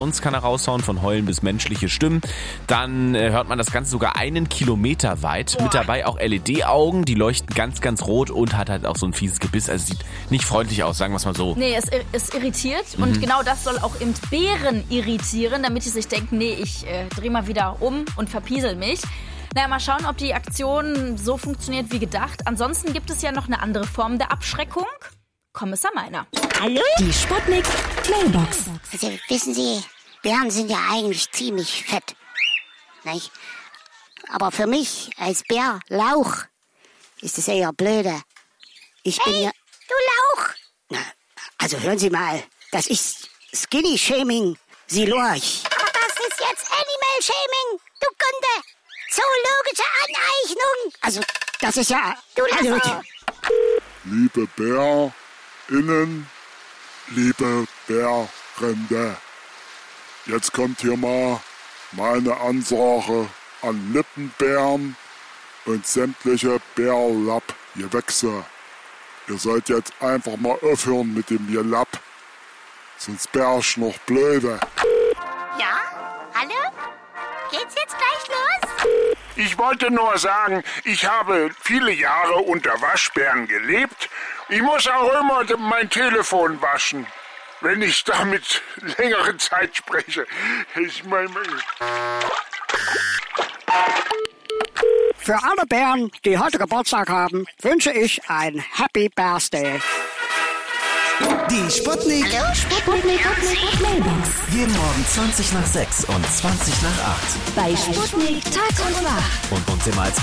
Sounds kann er raushauen, von Heulen bis menschliche Stimmen. Dann hört man das Ganze sogar 1 Kilometer weit. Mit dabei auch LED-Augen, die leuchten ganz, ganz rot und hat halt auch so ein fieses Gebiss. Also sieht nicht freundlich aus, sagen wir es mal so. Nee, es irritiert und genau das soll auch eben Bären irritieren, damit die sich denken, nee, ich drehe mal wieder um und verpiesel mich. Naja, mal schauen, ob die Aktion so funktioniert wie gedacht. Ansonsten gibt es ja noch eine andere Form der Abschreckung. Kommissar Meiner. Hallo? Die Sputnik Mailbox. Also, wissen Sie, Bären sind ja eigentlich ziemlich fett. Nicht? Aber für mich als Bärlauch ist es eher blöde. Ich bin ja... Du Lauch! Na, also hören Sie mal, das ist Skinny-Shaming, Sie Lorch. Aber das ist jetzt Animal-Shaming, du Kunde! Zoologische Aneignung! Also, das ist ja... Du also, Lasso! Liebe BärInnen, liebe Bärrende, jetzt kommt hier mal meine Ansage an Lippenbären und sämtliche Bärlapp-Gewächse. Ihr sollt jetzt einfach mal aufhören mit dem Gelapp, sonst bärsch noch blöde. Ja? Hallo? Geht's jetzt gleich los? Ich wollte nur sagen, ich habe viele Jahre unter Waschbären gelebt. Ich muss auch immer mein Telefon waschen, wenn ich damit längere Zeit spreche. für alle Bären, die heute Geburtstag haben, wünsche ich ein Happy Birthday. Die Sputnik. Hallo? Sputnik Mailbox. Jeden Morgen 20 nach 6 und 20 nach 8. Bei Sputnik Tag und Wach. Und uns immer als